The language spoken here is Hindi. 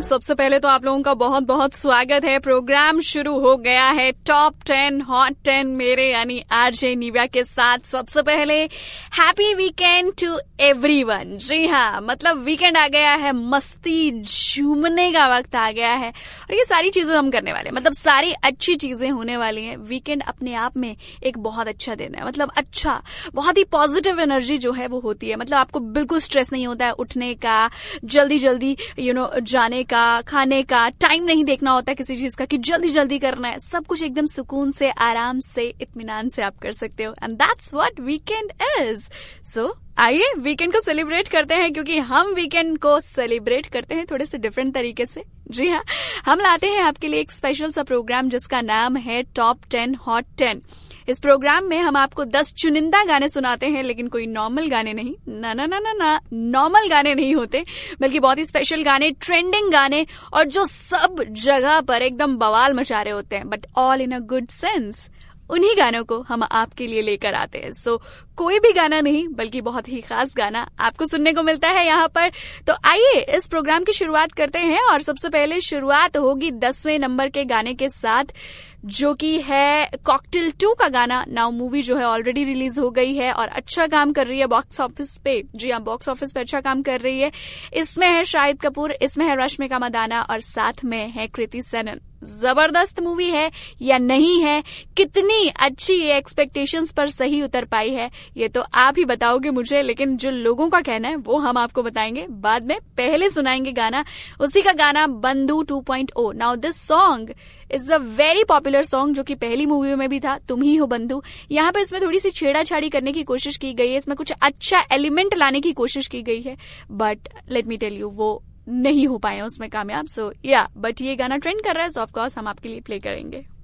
सबसे पहले तो आप लोगों का बहुत बहुत स्वागत है। प्रोग्राम शुरू हो गया है टॉप 10 हॉट 10 मेरे यानी आरजे निव्या के साथ। सबसे पहले हैप्पी वीकेंड टू एवरीवन। जी हाँ, मतलब वीकेंड आ गया है, मस्ती झूमने का वक्त आ गया है और ये सारी चीजें हम करने वाले हैं, मतलब सारी अच्छी चीजें होने वाली हैं। वीकेंड अपने आप में एक बहुत अच्छा दिन है, मतलब अच्छा, बहुत ही पॉजिटिव एनर्जी जो है वो होती है। मतलब आपको बिल्कुल स्ट्रेस नहीं होता है उठने का, जल्दी जल्दी जाने का, खाने का, टाइम नहीं देखना होता है किसी चीज का कि जल्दी जल्दी करना है। सब कुछ एकदम सुकून से, आराम से, इत्मीनान से आप कर सकते हो and that's what weekend is. सो आइए वीकेंड को सेलिब्रेट करते हैं, क्योंकि हम वीकेंड को सेलिब्रेट करते हैं थोड़े से डिफरेंट तरीके से। जी हाँ, हम लाते हैं आपके लिए एक स्पेशल सा प्रोग्राम जिसका नाम है टॉप 10 हॉट 10। इस प्रोग्राम में हम आपको 10 चुनिंदा गाने सुनाते हैं, लेकिन कोई नॉर्मल गाने नहीं, ना ना ना ना ना, नॉर्मल गाने नहीं होते, बल्कि बहुत ही स्पेशल गाने, ट्रेंडिंग गाने, और जो सब जगह पर एकदम बवाल मचा रहे होते हैं, but all in a good sense. उन्हीं गानों को हम आपके लिए लेकर आते हैं। सो कोई भी गाना नहीं, बल्कि बहुत ही खास गाना आपको सुनने को मिलता है यहाँ पर। तो आइए इस प्रोग्राम की शुरुआत करते हैं और सबसे पहले शुरुआत होगी 10वें नंबर के गाने के साथ, जो कि है कॉकटेल 2 का गाना। नाउ मूवी जो है ऑलरेडी रिलीज हो गई है और अच्छा काम कर रही है बॉक्स ऑफिस पे। जी हाँ, बॉक्स ऑफिस पे अच्छा काम कर रही है। इसमें है शाहिद कपूर, इसमें है रश्मिका मंदाना और साथ में है कृति सेनन। जबरदस्त मूवी है या नहीं है, कितनी अच्छी ये एक्सपेक्टेशंस पर सही उतर पाई है, ये तो आप ही बताओगे मुझे, लेकिन जो लोगों का कहना है वो हम आपको बताएंगे बाद में। पहले सुनाएंगे गाना, उसी का गाना बंधु 2.0। Now this song is a very popular song, जो कि पहली मूवी में भी था, तुम ही हो बंधु। यहाँ पे इसमें थोड़ी सी छेड़ाछाड़ी करने की कोशिश की गई है, इसमें कुछ अच्छा एलिमेंट लाने की कोशिश की गई है, but let me tell you वो नहीं हो पाए उसमें कामयाब। सो या बट ये गाना ट्रेंड कर रहा है, सो ऑफ कोर्स हम आपके लिए प्ले करेंगे।